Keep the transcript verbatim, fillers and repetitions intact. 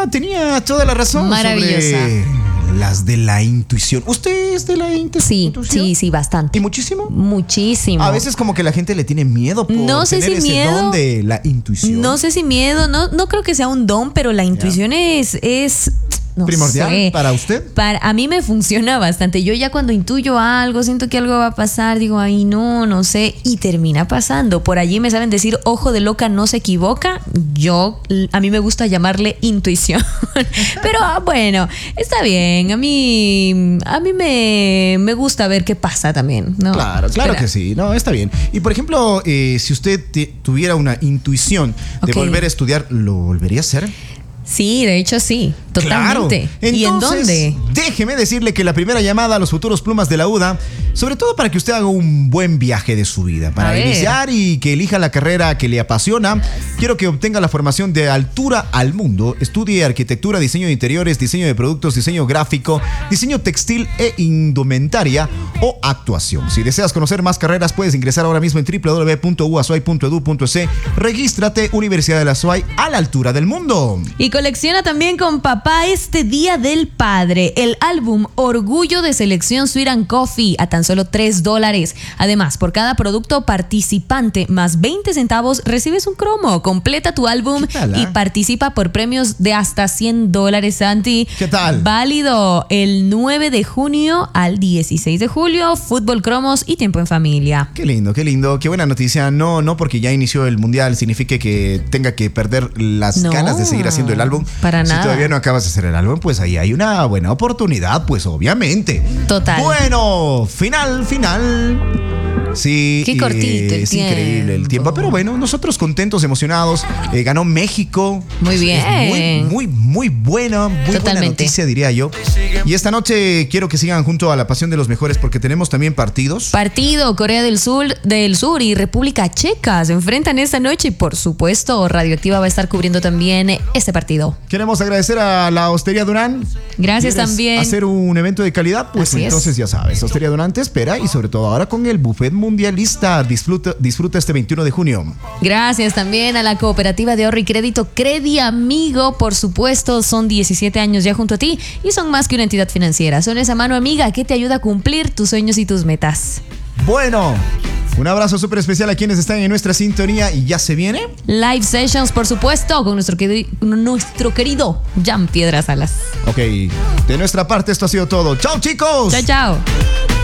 tenía toda la razón. Maravillosa. Sobre las de la intuición. ¿Usted es de la intu- Sí, intuición? sí, sí, bastante. ¿Y muchísimo? Muchísimo. A veces como que la gente le tiene miedo por No sé tener si ese miedo. don de la intuición. No sé si miedo, no, no creo que sea un don, pero la intuición es, es no ¿Primordial sé. para usted? Para, a mí me funciona bastante. Yo ya cuando intuyo algo, siento que algo va a pasar, digo, ay, no, no sé, y termina pasando. Por allí me saben decir, ojo de loca no se equivoca. Yo, a mí me gusta llamarle intuición. Pero ah, bueno, está bien. A mí, a mí me, me gusta ver qué pasa también, ¿no? Claro, claro Espera. que sí. No, está bien. Y por ejemplo, eh, si usted te- tuviera una intuición de Ok. volver a estudiar, ¿lo volvería a hacer? Sí, de hecho sí, totalmente. Claro. ¿Y en Entonces, dónde? déjeme decirle que la primera llamada a los futuros plumas de la U D A, sobre todo para que usted haga un buen viaje de su vida, para A ver. iniciar y que elija la carrera que le apasiona, quiero que obtenga la formación de altura al mundo, estudie arquitectura, diseño de interiores, diseño de productos, diseño gráfico, diseño textil e indumentaria o actuación. Si deseas conocer más carreras, puedes ingresar ahora mismo en w w w punto u a s u a i punto e d u punto c. Regístrate, Universidad de la S U A Y, a la altura del mundo. Y colecciona también con papá este Día del Padre el álbum Orgullo de Selección Sweet and Coffee a tan solo tres dólares. Además, por cada producto participante más veinte centavos recibes un cromo. Completa tu álbum ¿Qué tal, ah? y participa por premios de hasta cien dólares, Santi. ¿Qué tal? Válido el nueve de junio al dieciséis de julio. Fútbol, cromos y tiempo en familia. Qué lindo, qué lindo, qué buena noticia. No, no porque ya inició el mundial signifique que tenga que perder las No, ganas de seguir haciendo el álbum. para si nada. todavía no acabas de hacer el álbum, pues ahí hay una buena oportunidad, pues obviamente. Total. Bueno, final, final. Sí, Qué eh, cortito el es increíble el tiempo. tiempo. Pero bueno, nosotros contentos, emocionados. Eh, ganó México. Muy Es- bien. Es muy, muy, muy buena, muy buena Totalmente. noticia, diría yo. Y esta noche quiero que sigan junto a la pasión de los mejores porque tenemos también partidos. Partido Corea del Sur, del Sur y República Checa se enfrentan esta noche y por supuesto Radioactiva va a estar cubriendo también este partido. Queremos agradecer a la Hostería Durán. Gracias ¿Quieres también. hacer un evento de calidad? Pues Así es. entonces ya sabes, Hostería Durán te espera y sobre todo ahora con el buffet mundialista. Disfruta, disfruta este veintiuno de junio. Gracias también a la cooperativa de ahorro y crédito Credi Amigo, por supuesto, son diecisiete años ya junto a ti y son más que una entidad financiera, son esa mano amiga que te ayuda a cumplir tus sueños y tus metas. Bueno, un abrazo súper especial a quienes están en nuestra sintonía y ya se viene. Live Sessions, por supuesto, con nuestro, queri- nuestro querido Jan Piedras Salas. Ok, de nuestra parte esto ha sido todo. ¡Chao, chicos! Chao, chao.